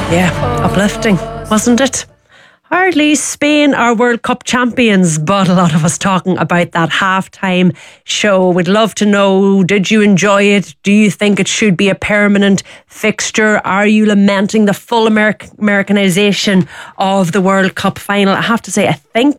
Yeah, uplifting, wasn't it? Hardly Spain are World Cup champions, but a lot of us talking about that halftime show. We'd love to know, did you enjoy it? Do you think it should be a permanent fixture? Are you lamenting the full Americanization of the World Cup final? I have to say, I think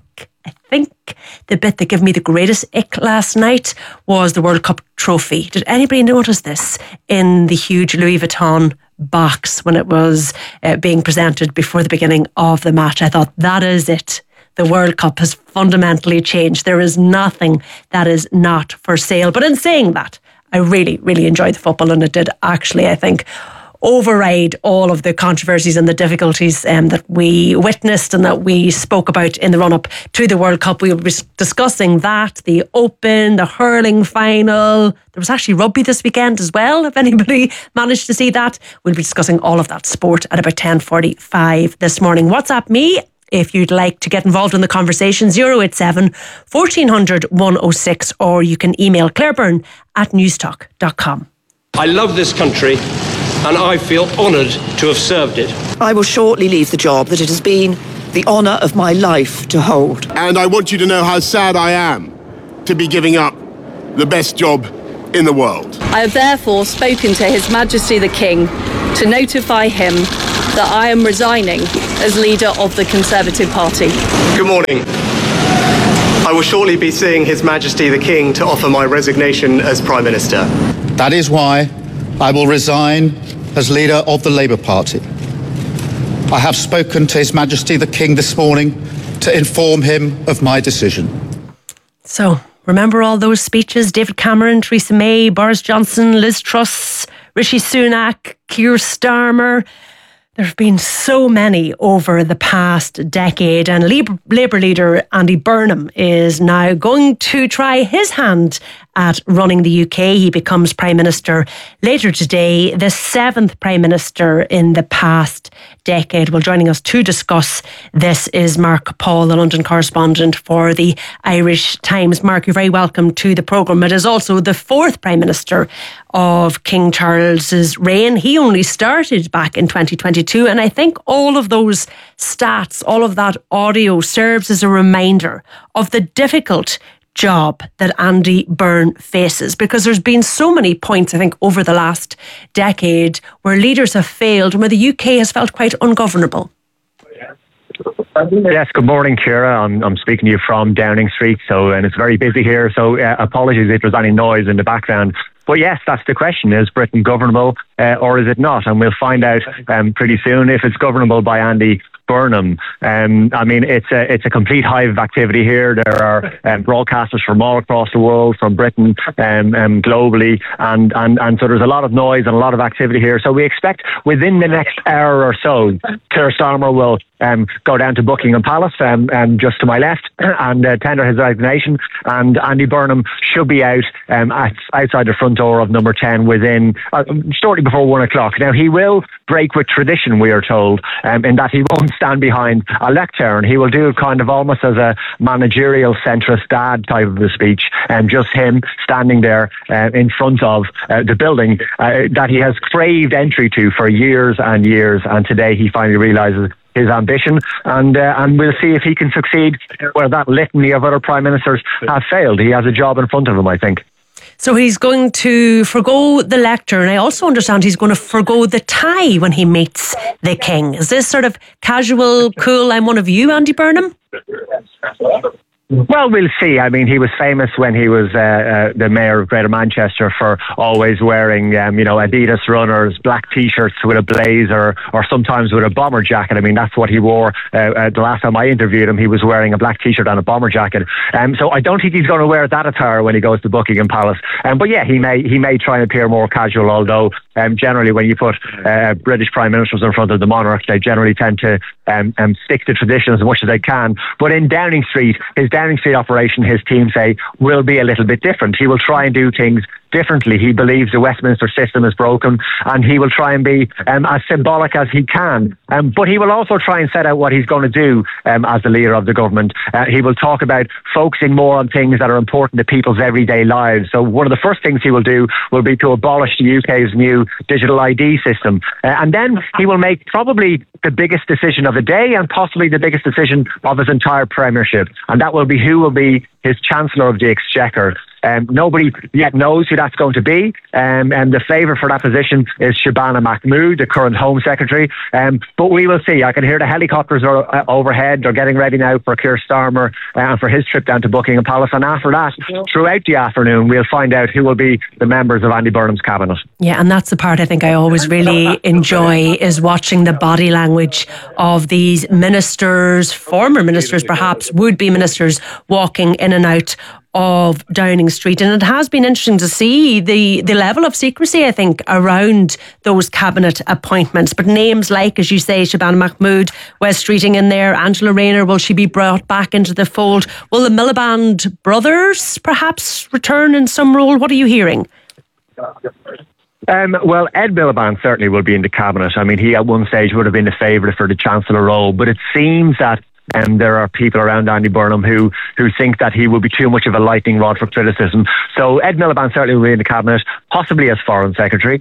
the bit that gave me the greatest ick last night was the World Cup trophy. Did anybody notice this in the huge Louis Vuitton box when it was being presented before the beginning of the match? I thought, that is it. The World Cup has fundamentally changed. There is nothing that is not for sale. But in saying that, I really, really enjoyed the football, and it did actually, I think, override all of the controversies and the difficulties that we witnessed and that we spoke about in the run-up to the World Cup. We will be discussing that, the Open, the hurling final. There was actually rugby this weekend as well, if anybody managed to see that. We'll be discussing all of that sport at about 10:45 this morning. WhatsApp me if you'd like to get involved in the conversation, 087 1400 106, or you can email clairebyrne@newstalk.com. I love this country, and I feel honoured to have served it. I will shortly leave the job that it has been the honour of my life to hold. And I want you to know how sad I am to be giving up the best job in the world. I have therefore spoken to His Majesty the King to notify him that I am resigning as leader of the Conservative Party. Good morning. I will shortly be seeing His Majesty the King to offer my resignation as Prime Minister. That is why I will resign as leader of the Labour Party. I have spoken to His Majesty the King this morning to inform him of my decision. So, remember all those speeches? David Cameron, Theresa May, Boris Johnson, Liz Truss, Rishi Sunak, Keir Starmer. There have been so many over the past decade, and Labour leader Andy Burnham is now going to try his hand at running the UK. He becomes Prime Minister later today, the 7th Prime Minister in the past decade. Well, joining us to discuss this is Mark Paul, the London correspondent for the Irish Times. Mark, you're very welcome to the programme. It is also the 4th Prime Minister of King Charles's reign. He only started back in 2022, and I think all of those stats, all of that audio serves as a reminder of the difficult job that Andy Byrne faces, because there's been so many points, I think, over the last decade where leaders have failed and where the UK has felt quite ungovernable. Yes, good morning, Ciara. I'm speaking to you from Downing Street, and it's very busy here, so apologies if there's any noise in the background. But yes, that's the question. Is Britain governable or is it not? And we'll find out pretty soon if it's governable by Andy Burnham. I mean, it's a complete hive of activity here. There are broadcasters from all across the world, from Britain, globally, and so there's a lot of noise and a lot of activity here. So we expect within the next hour or so, Keir Starmer will go down to Buckingham Palace, just to my left, and tender his resignation. And Andy Burnham should be out outside the front door of number 10 within shortly before 1 o'clock. Now, he will break with tradition, we are told, in that he won't stand behind a lectern. He will do it kind of almost as a managerial centrist dad type of a speech, and just him standing there in front of the building that he has craved entry to for years and years, and today he finally realises his ambition, and we'll see if he can succeed where that litany of other prime ministers have failed. He has a job in front of him, I think. So he's going to forgo the lectern. I also understand he's going to forgo the tie when he meets the king. Is this sort of casual, cool, I'm one of you, Andy Burnham? Well, we'll see. I mean, he was famous when he was the mayor of Greater Manchester for always wearing, Adidas runners, black T-shirts with a blazer, or sometimes with a bomber jacket. I mean, that's what he wore. The last time I interviewed him, he was wearing a black T-shirt and a bomber jacket. So I don't think he's going to wear that attire when he goes to Buckingham Palace. But yeah, he may try and appear more casual, although generally when you put British prime ministers in front of the monarch, they generally tend to stick to traditions as much as they can. But in Downing Street, his Downing Street operation, his team say, will be a little bit different. He will try and do things differently. He believes the Westminster system is broken, and he will try and be as symbolic as he can. But he will also try and set out what he's going to do as the leader of the government. He will talk about focusing more on things that are important to people's everyday lives. So one of the first things he will do will be to abolish the UK's new digital ID system. And then he will make probably the biggest decision of the day, and possibly the biggest decision of his entire premiership. And that will be who will be his Chancellor of the Exchequer. Nobody yet knows who that's going to be, and the favourite for that position is Shabana Mahmood, the current Home Secretary. But we will see. I can hear the helicopters are overhead. They're getting ready now for Keir Starmer for his trip down to Buckingham Palace. And after that, throughout the afternoon, we'll find out who will be the members of Andy Burnham's cabinet. Yeah, and that's the part I think I always really enjoy, is watching the body language of these ministers, former ministers perhaps, would-be ministers, walking in and out of Downing Street. And it has been interesting to see the level of secrecy, I think, around those cabinet appointments. But names like, as you say, Shabana Mahmood, Wes Streeting in there, Angela Rayner, will she be brought back into the fold? Will the Miliband brothers perhaps return in some role? What are you hearing? Well, Ed Miliband certainly will be in the cabinet. I mean, he at one stage would have been the favourite for the Chancellor role, but it seems that there are people around Andy Burnham who think that he will be too much of a lightning rod for criticism. So Ed Miliband certainly will be in the cabinet, possibly as Foreign Secretary.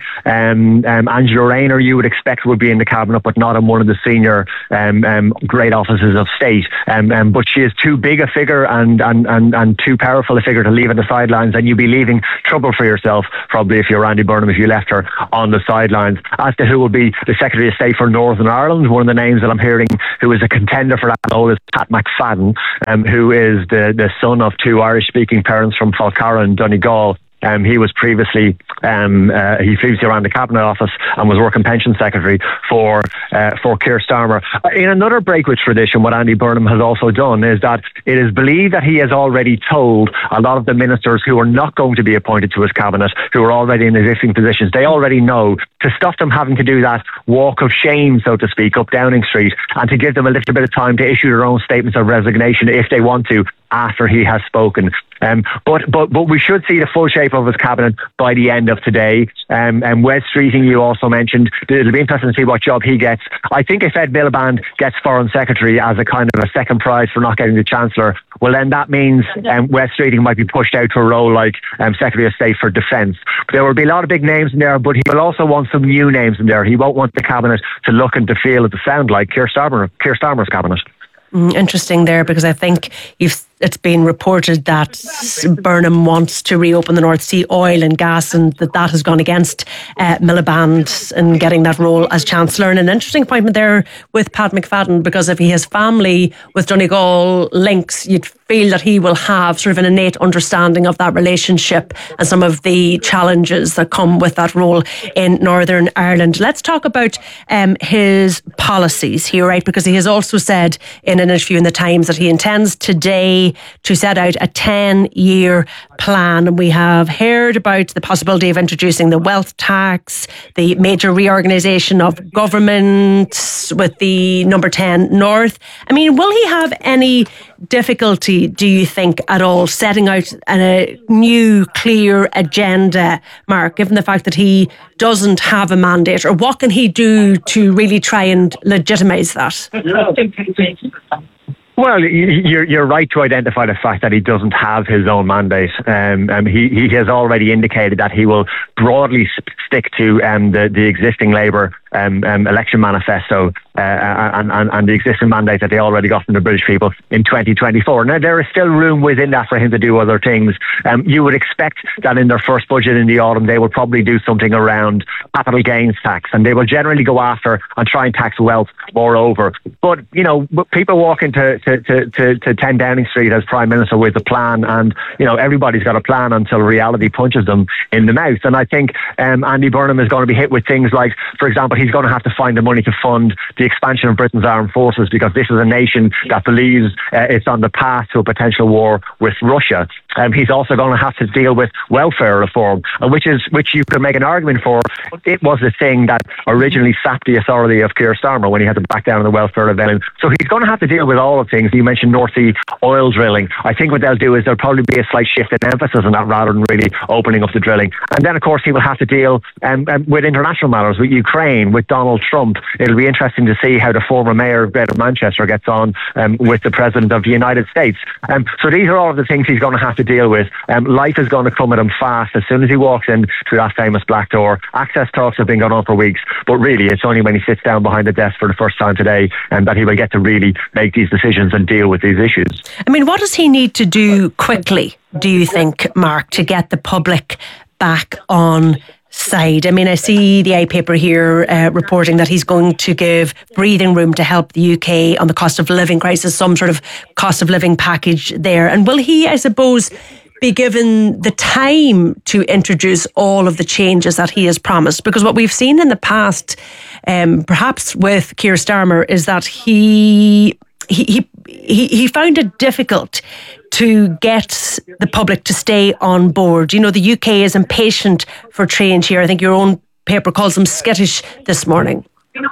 Angela Rayner, you would expect, would be in the cabinet, but not in one of the senior great offices of state. But she is too big a figure and too powerful a figure to leave on the sidelines, and you'd be leaving trouble for yourself, probably, if you're Andy Burnham, if you left her on the sidelines. As to who will be the Secretary of State for Northern Ireland, one of the names that I'm hearing who is a contender for that role is Pat McFadden, who is the son of two Irish-speaking parents from Falcarra and Donegal. He was previously ran the Cabinet Office and was Work and Pension Secretary for Keir Starmer. In another break with tradition, what Andy Burnham has also done is that it is believed that he has already told a lot of the ministers who are not going to be appointed to his cabinet, who are already in existing positions, they already know, to stop them having to do that walk of shame, so to speak, up Downing Street, and to give them a little bit of time to issue their own statements of resignation if they want to, after he has spoken. But we should see the full shape of his cabinet by the end of today. Wes Streeting, you also mentioned, it'll be interesting to see what job he gets. I think if Ed Miliband gets Foreign Secretary as a kind of a second prize for not getting the Chancellor, well, then that means Wes Streeting might be pushed out to a role like Secretary of State for Defence. There will be a lot of big names in there, but he will also want some new names in there. He won't want the cabinet to look and to feel and to sound like Keir Starmer's cabinet. Interesting there, because I think it's been reported that Burnham wants to reopen the North Sea oil and gas, and that has gone against Miliband in getting that role as Chancellor. And an interesting appointment there with Pat McFadden, because if he has family with Donegal links, you'd feel that he will have sort of an innate understanding of that relationship and some of the challenges that come with that role in Northern Ireland. Let's talk about his policies here, right? Because he has also said in an interview in The Times that he intends today to set out a 10-year plan. And we have heard about the possibility of introducing the wealth tax, the major reorganisation of government with the Number 10 North. I mean, will he have any difficulty, do you think, at all, setting out a new, clear agenda, Mark, given the fact that he doesn't have a mandate? Or what can he do to really try and legitimise that? Well, you're right to identify the fact that he doesn't have his own mandate. He has already indicated that he will broadly stick to the existing Labour election manifesto and the existing mandate that they already got from the British people in 2024. Now, there is still room within that for him to do other things. You would expect that in their first budget in the autumn, they will probably do something around capital gains tax, and they will generally go after and try and tax wealth moreover. But, you know, people walk into to 10 Downing Street as Prime Minister with a plan, and, you know, everybody's got a plan until reality punches them in the mouth. And I think Andy Burnham is going to be hit with things like, for example, he's going to have to find the money to fund the expansion of Britain's armed forces, because this is a nation that believes it's on the path to a potential war with Russia. he's also going to have to deal with welfare reform, which you could make an argument for. It was the thing that originally sapped the authority of Keir Starmer when he had to back down on the welfare event. So he's going to have to deal with all of things. You mentioned North Sea oil drilling. I think what they'll do is there'll probably be a slight shift in emphasis on that rather than really opening up the drilling. And then, of course, he will have to deal with international matters, with Ukraine, with Donald Trump. It'll be interesting to see how the former mayor of Greater Manchester gets on with the President of the United States. So these are all of the things he's going to have to deal with. Life is going to come at him fast as soon as he walks in through that famous black door. Access talks have been going on for weeks, but really it's only when he sits down behind the desk for the first time today that he will get to really make these decisions and deal with these issues. I mean, what does he need to do quickly, do you think, Mark, to get the public back on side? I mean, I see the iPaper here reporting that he's going to give breathing room to help the UK on the cost of living crisis, some sort of cost of living package there. And will he, I suppose, be given the time to introduce all of the changes that he has promised? Because what we've seen in the past, perhaps with Keir Starmer, is that he found it difficult to get the public to stay on board. You know, the UK is impatient for change here. I think your own paper calls them skittish this morning.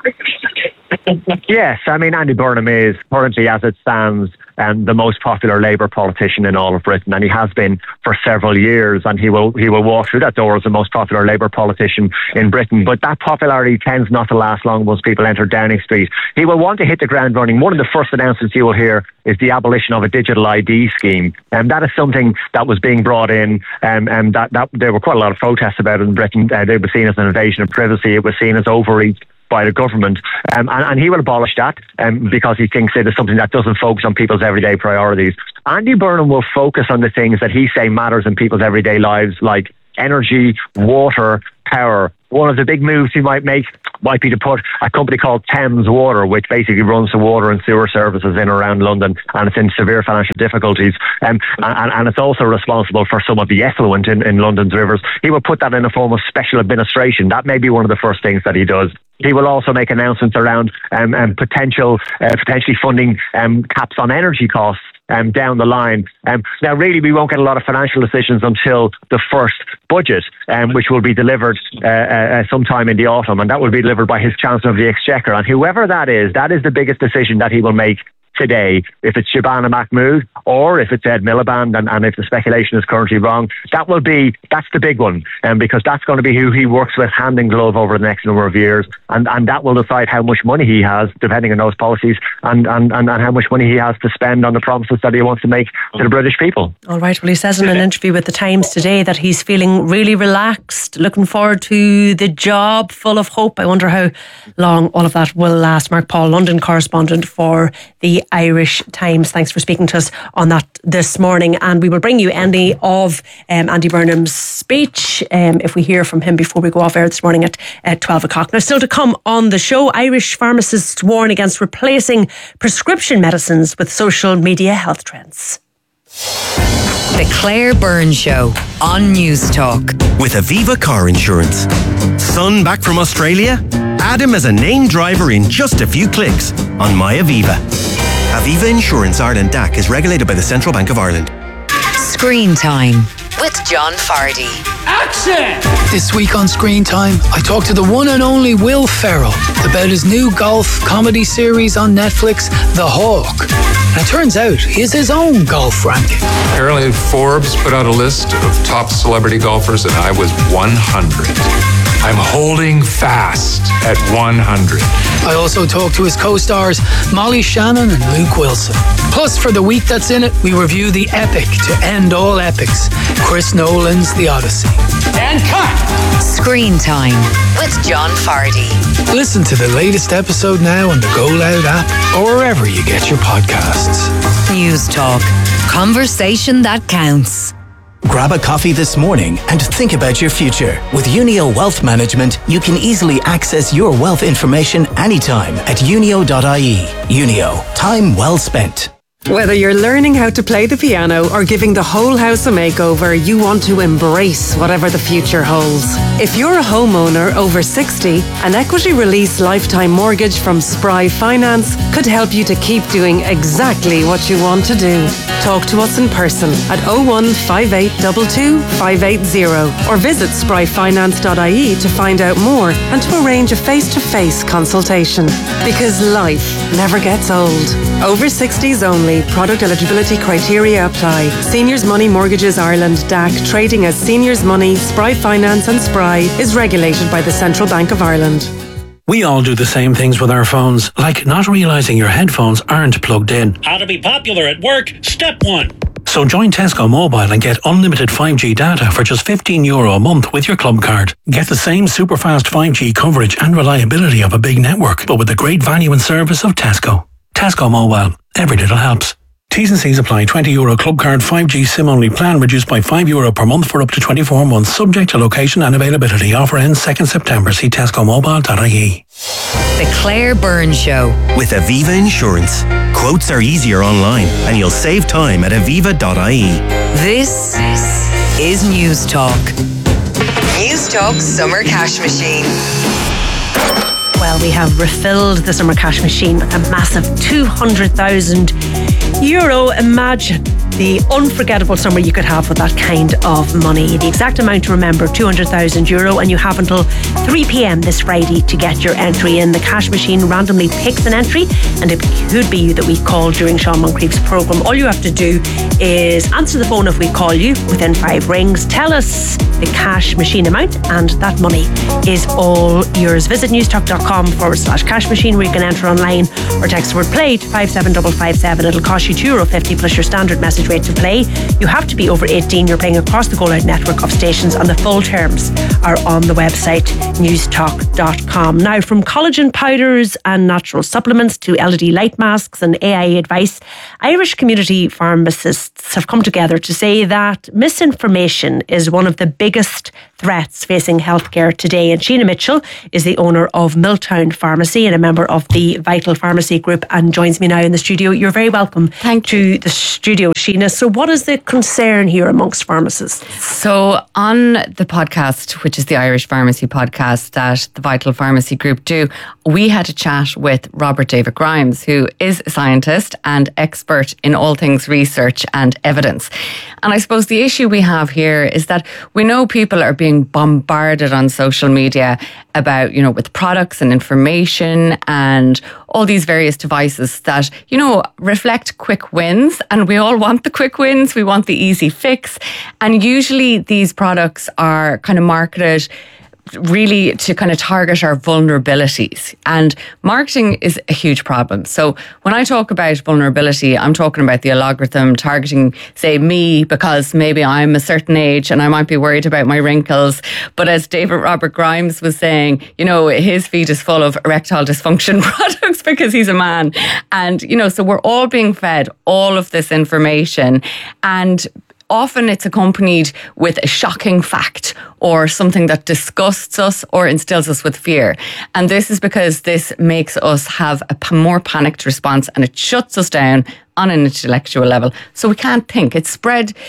Yes, I mean, Andy Burnham is currently, as it stands, the most popular Labour politician in all of Britain, and he has been for several years, and he will walk through that door as the most popular Labour politician in Britain. But that popularity tends not to last long once people enter Downing Street. He will want to hit the ground running. One of the first announcements you will hear is the abolition of a digital ID scheme, and that is something that was being brought in, and that there were quite a lot of protests about it in Britain. They were seen as an invasion of privacy. It was seen as overreach by the government, and he will abolish that because he thinks it is something that doesn't focus on people's everyday priorities. Andy Burnham will focus on the things that he say matters in people's everyday lives, like energy, water, power. One of the big moves he might make might be to put a company called Thames Water, which basically runs the water and sewer services in and around London, and it's in severe financial difficulties. And it's also responsible for some of the effluent in London's rivers. He will put that in a form of special administration. That may be one of the first things that he does. He will also make announcements around potentially funding caps on energy costs down the line. Now, really, we won't get a lot of financial decisions until the first budget, which will be delivered sometime in the autumn, and that will be delivered by his Chancellor of the Exchequer. And whoever that is the biggest decision that he will make today. If it's Shabana Mahmood or if it's Ed Miliband, and if the speculation is currently wrong, that's the big one, because that's going to be who he works with hand in glove over the next number of years, and that will decide how much money he has, depending on those policies, and how much money he has to spend on the promises that he wants to make to the British people. All right, well, he says in an interview with The Times today that he's feeling really relaxed, looking forward to the job, full of hope. I wonder how long all of that will last. Mark Paul, London correspondent for the Irish Times. Thanks for speaking to us on that this morning, and we will bring you any of Andy Burnham's speech if we hear from him before we go off air this morning at 12 o'clock. Now, still to come on the show, Irish pharmacists warn against replacing prescription medicines with social media health trends. The Claire Byrne Show on News Talk. With Aviva Car Insurance. Son back from Australia? Add him as a named driver in just a few clicks on MyAviva. Aviva Insurance Ireland DAC is regulated by the Central Bank of Ireland. Screen Time with John Fardy. Action! This week on Screen Time, I talked to the one and only Will Ferrell about his new golf comedy series on Netflix, The Hawk. And it turns out he has his own golf ranking. Apparently Forbes put out a list of top celebrity golfers and I was 100. I'm holding fast at 100. I also talked to his co-stars Molly Shannon and Luke Wilson. Plus, for the week that's in it, we review the epic to end all epics, Chris Nolan's The Odyssey. And cut! Screen Time with John Fardy. Listen to the latest episode now on the Go Loud app or wherever you get your podcasts. News Talk. Conversation that counts. Grab a coffee this morning and think about your future. With Unio Wealth Management, you can easily access your wealth information anytime at unio.ie. Unio, time well spent. Whether you're learning how to play the piano or giving the whole house a makeover, you want to embrace whatever the future holds. If you're a homeowner over 60, an equity release lifetime mortgage from Spry Finance could help you to keep doing exactly what you want to do. Talk to us in person at 01 5822 580 or visit spryfinance.ie to find out more and to arrange a face-to-face consultation. Because life never gets old. Over 60s only. Product eligibility criteria apply. Seniors Money Mortgages Ireland DAC, trading as Seniors Money, Spry Finance and Spry, is regulated by the Central Bank of Ireland. We all do the same things with our phones, like not realising your headphones aren't plugged in. How to be popular at work, step 1. So join Tesco Mobile and get unlimited 5G data for just €15 a month with your club card. Get the same super fast 5G coverage and reliability of a big network, but with the great value and service of Tesco. Tesco Mobile. Every little helps. T's and C's apply. €20 club card 5G SIM only plan reduced by €5 per month for up to 24 months, subject to location and availability. Offer ends 2nd September. See tescomobile.ie. The Claire Byrne Show. With Aviva Insurance. Quotes are easier online and you'll save time at aviva.ie. This is News Talk. News Talk Summer Cash Machine. Well, we have refilled the summer cash machine with a massive €200,000. Imagine the unforgettable summer you could have with that kind of money. The exact amount to remember, €200,000, and you have until 3 p.m. this Friday to get your entry in. The cash machine randomly picks an entry, and it could be you that we call during Sean Moncrief's programme. All you have to do is answer the phone if we call you within 5 rings. Tell us the cash machine amount, and that money is all yours. Visit newstalk.com/cash machine, where you can enter online or text the word play to 57557. It'll cost you €2.50 plus your standard message rate to play. You have to be over 18. You're playing across the Go Loud network of stations, and the full terms are on the website newstalk.com. Now, from collagen powders and natural supplements to LED light masks and AI advice, Irish community pharmacists have come together to say that misinformation is one of the biggest threats facing healthcare today. And Sheena Mitchell is the owner of Milltown Pharmacy and a member of the Vital Pharmacy Group, and joins me now in the studio. You're very welcome to the studio, Sheena. So what is the concern here amongst pharmacists? So on the podcast, which is the Irish Pharmacy podcast that the Vital Pharmacy Group do, we had a chat with Robert David Grimes, who is a scientist and expert in all things research and evidence. And I suppose the issue we have here is that we know people are being bombarded on social media about, with products and information and all these various devices that, reflect quick wins. And we all want the quick wins. We want the easy fix. And usually these products are kind of marketed really to kind of target our vulnerabilities. And marketing is a huge problem. So when I talk about vulnerability, I'm talking about the algorithm targeting, say, me, because maybe I'm a certain age and I might be worried about my wrinkles. But as David Robert Grimes was saying, his feed is full of erectile dysfunction products because he's a man. And, so we're all being fed all of this information, and often it's accompanied with a shocking fact or something that disgusts us or instills us with fear. And this is because this makes us have a more panicked response, and it shuts us down on an intellectual level. So we can't think. This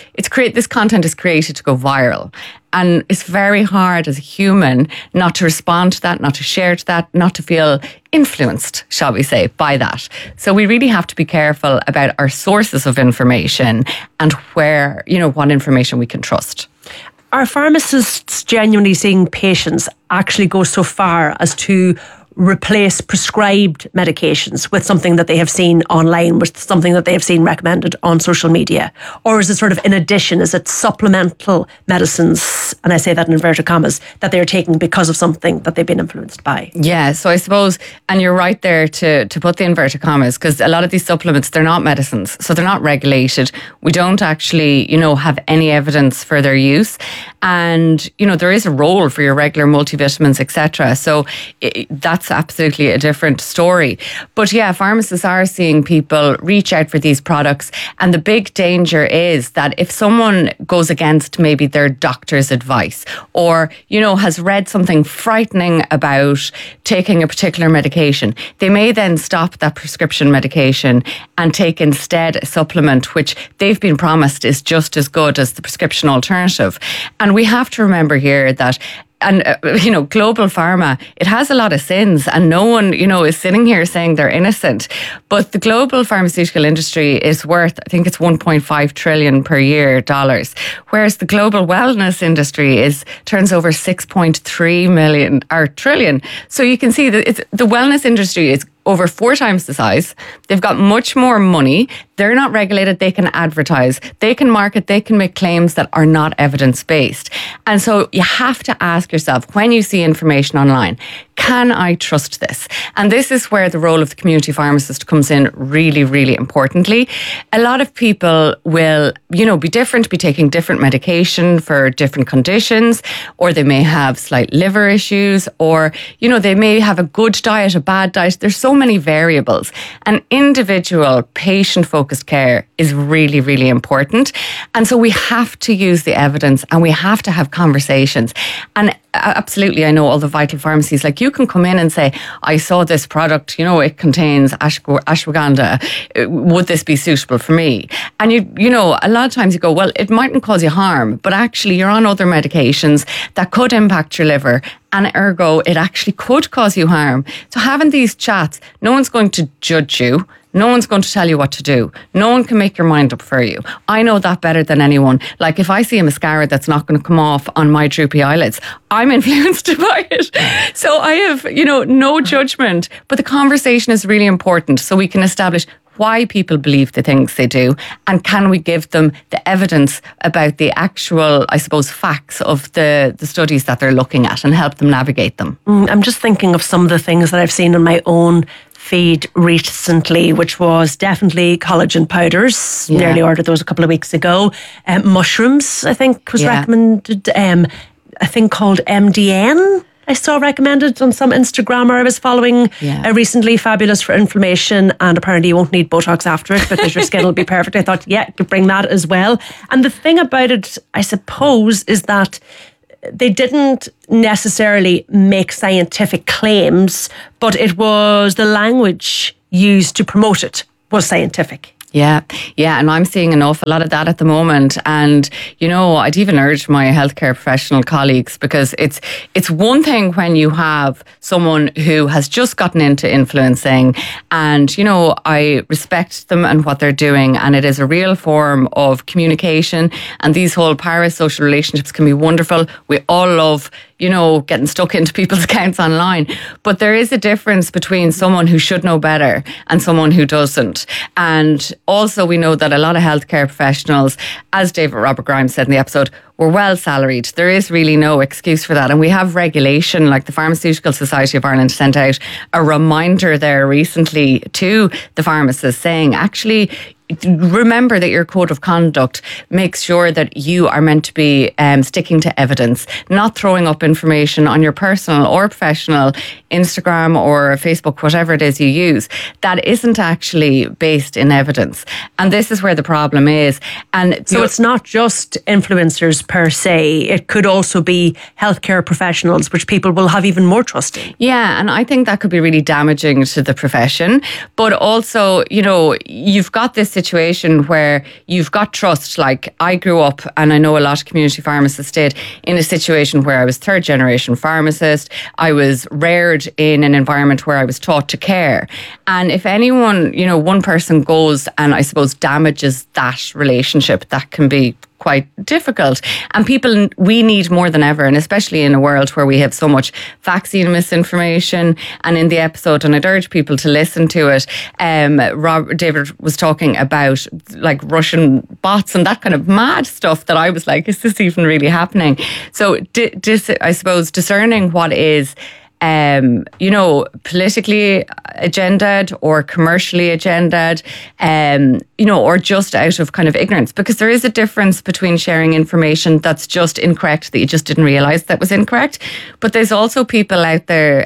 content is created to go viral. And it's very hard as a human not to respond to that, not to share to that, not to feel influenced, shall we say, by that. So we really have to be careful about our sources of information and where, what information we can trust. Are pharmacists genuinely seeing patients actually go so far as to replace prescribed medications with something that they have seen online, with something that they have seen recommended on social media? Or is it sort of in addition, is it supplemental medicines, and I say that in inverted commas, that they're taking because of something that they've been influenced by? Yeah, so I suppose, and you're right there to put the inverted commas, because a lot of these supplements, they're not medicines, so they're not regulated. We don't actually, have any evidence for their use. And, there is a role for your regular multivitamins, etc. So that's that's absolutely a different story. But yeah, pharmacists are seeing people reach out for these products. And the big danger is that if someone goes against maybe their doctor's advice, or, you know, has read something frightening about taking a particular medication, they may then stop that prescription medication and take instead a supplement which they've been promised is just as good as the prescription alternative. And we have to remember here that global pharma, it has a lot of sins, and no one, is sitting here saying they're innocent. But the global pharmaceutical industry is worth, I think it's $1.5 trillion per year dollars, whereas the global wellness industry turns over 6.3 trillion. So you can see that the wellness industry is over 4 times the size. They've got much more money. They're not regulated. They can advertise. They can market. They can make claims that are not evidence-based. And so you have to ask yourself, when you see information online, can I trust this? And this is where the role of the community pharmacist comes in really, really importantly. A lot of people will, be different, be taking different medication for different conditions, or they may have slight liver issues, or, they may have a good diet, a bad diet. There's so many variables. And individual patient-focused care is really, really important. And so we have to use the evidence, and we have to have conversations. And absolutely, I know all the vital pharmacies, like you can come in and say, I saw this product, it contains ashwagandha. Would this be suitable for me? And a lot of times you go, well, it mightn't cause you harm, but actually you're on other medications that could impact your liver, and ergo it actually could cause you harm. So having these chats, no one's going to judge you. No one's going to tell you what to do. No one can make your mind up for you. I know that better than anyone. Like if I see a mascara that's not going to come off on my droopy eyelids, I'm influenced by it. So I have, no judgment. But the conversation is really important so we can establish why people believe the things they do, and can we give them the evidence about the actual, I suppose, facts of the studies that they're looking at, and help them navigate them. I'm just thinking of some of the things that I've seen in my own feed recently, which was definitely collagen powders. Yeah. Nearly ordered those a couple of weeks ago. Mushrooms, I think, was recommended. A thing called MDN, I saw recommended on some Instagrammer I was following recently. Fabulous for inflammation, and apparently you won't need Botox after it because your skin will be perfect. I thought, could bring that as well. And the thing about it, I suppose, is that they didn't necessarily make scientific claims, but it was the language used to promote it was scientific. Yeah, and I'm seeing an awful lot of that at the moment. And, I'd even urge my healthcare professional colleagues, because it's one thing when you have someone who has just gotten into influencing, and, I respect them and what they're doing, and it is a real form of communication, and these whole parasocial relationships can be wonderful. We all love, getting stuck into people's accounts online. But there is a difference between someone who should know better and someone who doesn't. And also we know that a lot of healthcare professionals, as David Robert Grimes said in the episode, were well salaried. There is really no excuse for that. And we have regulation, like the Pharmaceutical Society of Ireland sent out a reminder there recently to the pharmacists saying, actually, remember that your code of conduct makes sure that you are meant to be sticking to evidence, not throwing up information on your personal or professional Instagram or Facebook, whatever it is you use, that isn't actually based in evidence. And this is where the problem is. And so it's not just influencers per se, it could also be healthcare professionals, which people will have even more trust in. Yeah, and I think that could be really damaging to the profession. But also, you've got this situation where you've got trust. Like I grew up, and I know a lot of community pharmacists did, in a situation where I was third generation pharmacist. I was reared in an environment where I was taught to care. And if anyone, one person goes and I suppose damages that relationship, that can be quite difficult. And people, we need more than ever, and especially in a world where we have so much vaccine misinformation. And in the episode, and I'd urge people to listen to it, David was talking about like Russian bots and that kind of mad stuff that I was like, is this even really happening? So I suppose discerning what is politically agendaed or commercially agendaed, or just out of kind of ignorance. Because there is a difference between sharing information that's just incorrect, that you just didn't realise that was incorrect. But there's also people out there,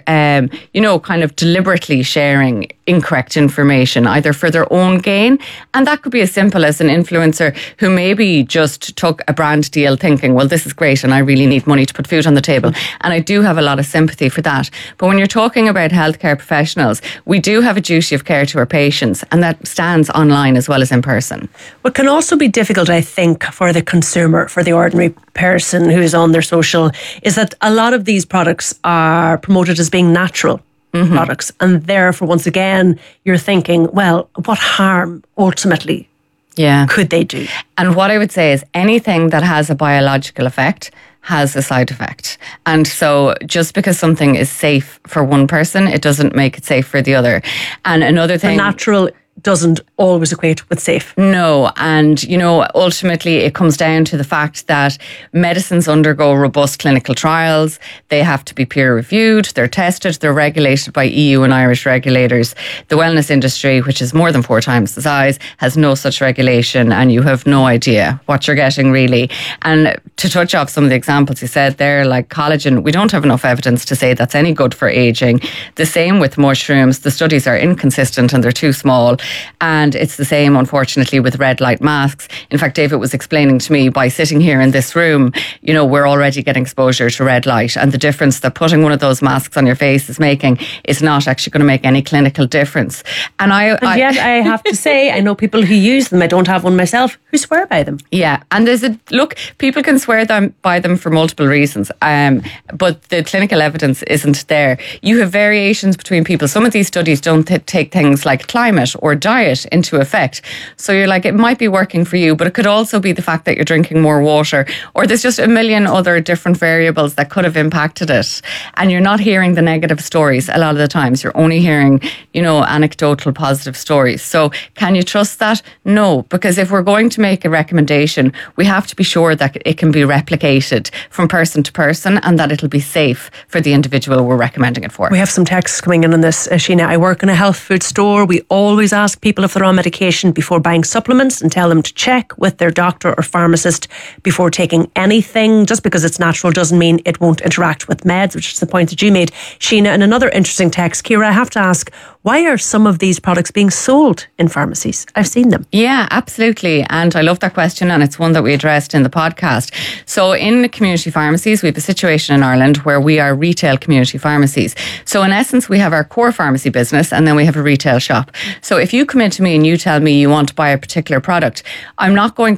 kind of deliberately sharing incorrect information, either for their own gain. And that could be as simple as an influencer who maybe just took a brand deal thinking, well, this is great and I really need money to put food on the table. And I do have a lot of sympathy for that. But when you're talking about healthcare professionals, we do have a duty of care to our patients, and that stands online as well as in person. What can also be difficult, I think, for the consumer, for the ordinary person who's on their social, is that a lot of these products are promoted as being natural products. And therefore, once again, you're thinking, well, what harm ultimately could they do? And what I would say is anything that has a biological effect has a side effect. And so just because something is safe for one person, it doesn't make it safe for the other. And another thing... natural doesn't always equate with safe. No. And, ultimately it comes down to the fact that medicines undergo robust clinical trials. They have to be peer reviewed. They're tested. They're regulated by EU and Irish regulators. The wellness industry, which is more than 4 times the size, has no such regulation, and you have no idea what you're getting really. And to touch off some of the examples you said there, like collagen, we don't have enough evidence to say that's any good for aging. The same with mushrooms. The studies are inconsistent and they're too small. And it's the same, unfortunately, with red light masks. In fact, David was explaining to me, by sitting here in this room, we're already getting exposure to red light. And the difference that putting one of those masks on your face is making is not actually going to make any clinical difference. And yet I have to say, I know people who use them. I don't have one myself, who swear by them. Yeah. And people can swear by them for multiple reasons. But the clinical evidence isn't there. You have variations between people. Some of these studies don't take things like climate or diet into effect. So you're like, it might be working for you, but it could also be the fact that you're drinking more water, or there's just a million other different variables that could have impacted it. And you're not hearing the negative stories a lot of the times. You're only hearing, anecdotal positive stories. So can you trust that? No, because if we're going to make a recommendation, we have to be sure that it can be replicated from person to person and that it'll be safe for the individual we're recommending it for. We have some texts coming in on this, Sheena. I work in a health food store. We always ask people if they're on medication before buying supplements and tell them to check with their doctor or pharmacist before taking anything. Just because it's natural doesn't mean it won't interact with meds, which is the point that you made, Sheena. And another interesting text, Ciara, I have to ask, why are some of these products being sold in pharmacies? I've seen them. Yeah, absolutely. And I love that question, and it's one that we addressed in the podcast. So in community pharmacies, we have a situation in Ireland where we are retail community pharmacies. So in essence, we have our core pharmacy business and then we have a retail shop. So if you come into me and you tell me you want to buy a particular product, I'm not going